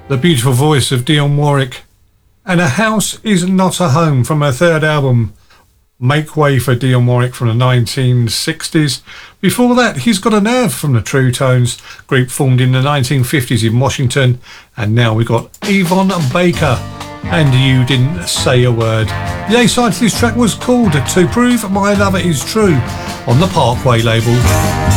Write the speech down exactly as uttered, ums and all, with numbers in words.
The beautiful voice of Dionne Warwick. And A House Is Not a Home from her third album, Make Way for Dionne Warwick, from the nineteen sixties. Before that, He's Got a Nerve from the True Tones, group formed in the nineteen fifties in Washington. And now we've got Yvonne Baker and You Didn't Say a Word. The A-side to this track was called To Prove My Lover Is True on the Parkway label.